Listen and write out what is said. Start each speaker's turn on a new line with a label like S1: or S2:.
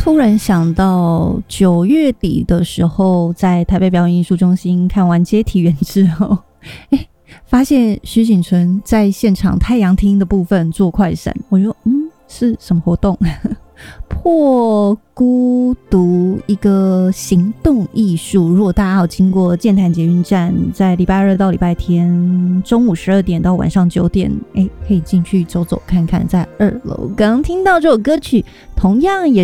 S1: 突然想到9月底的时候，在台北表演艺术中心看完接体员之后，发现徐锦纯在现场太阳厅的部分做快闪，我就是什么活动？破孤独一个行动艺术。如果大家有经过剑潭捷运站，在礼拜二到礼拜天中午12点到晚上9点，可以进去走走看看，在2楼。刚听到这首歌曲，同样也